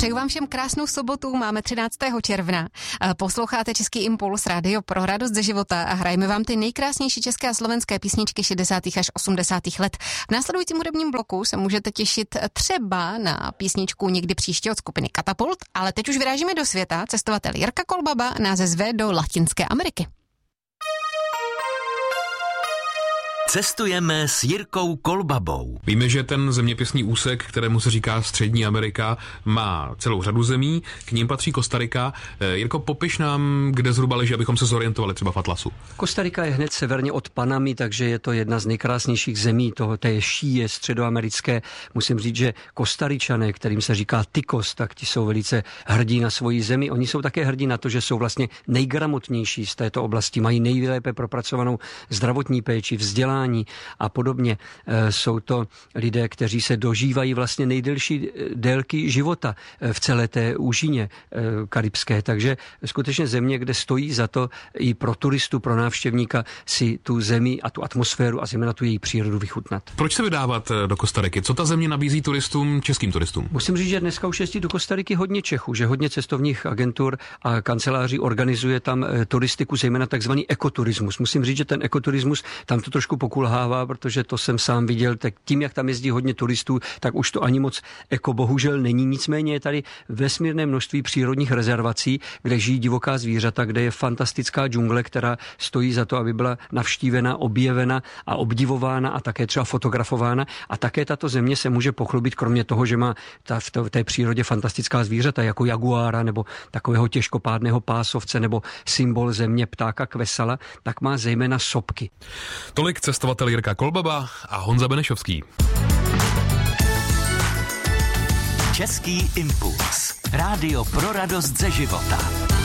Přeju vám všem krásnou sobotu, máme 13. června. Posloucháte Český impuls, rádio pro radost ze života a hrajeme vám ty nejkrásnější české a slovenské písničky 60. až 80. let. V následujícím hudebním bloku se můžete těšit třeba na písničku někdy příště od skupiny Katapult, ale teď už vyrážíme do světa. Cestovatel Jirka Kolbaba nás zve do Latinské Ameriky. Cestujeme s Jirkou Kolbabou. Víme, že ten zeměpisný úsek, kterému se říká Střední Amerika, má celou řadu zemí, k ním patří Kostarika. Jirko, popiš nám, kde zhruba leží, abychom se zorientovali třeba v atlasu. Kostarika je hned severně od Panamy, takže je to jedna z nejkrásnějších zemí té šíje středoamerické. Musím říct, že Kostaričané, kterým se říká Ticos, tak ti jsou velice hrdí na svoji zemi. Oni jsou také hrdí na to, že jsou vlastně nejgramotnější z této oblasti, mají nejlépe propracovanou zdravotní péči, vzdělání a podobně. Jsou to lidé, kteří se dožívají vlastně nejdelší délky života v celé té úžině karibské. Takže skutečně země, kde stojí za to i pro turistu, pro návštěvníka si tu zemi a tu atmosféru a zejména tu její přírodu vychutnat. Proč se vydávat do Kostariky? Co ta země nabízí turistům, českým turistům? Musím říct, že dneska už jezdí do Kostariky hodně Čechů, že hodně cestovních agentur a kanceláří organizuje tam turistiku, zejména takzvaný ekoturismus. Musím říct, že ten ekoturismus tam to trošku pokulhává, protože to jsem sám viděl, tak tím, jak tam jezdí hodně turistů, tak už to ani moc eko bohužel není. Nicméně je tady vesmírné množství přírodních rezervací, kde žijí divoká zvířata, kde je fantastická džungle, která stojí za to, aby byla navštívena, objevena a obdivována a také třeba fotografována. A také tato země se může pochlubit, kromě toho, že má v té přírodě fantastická zvířata, jako jaguára nebo takového těžkopádného pásovce nebo symbol země ptáka kvesala, tak má zejména sopky. Tolik cestovatel Jirka Kolbaba a Honza Benešovský. Český impuls. Rádio pro radost ze života.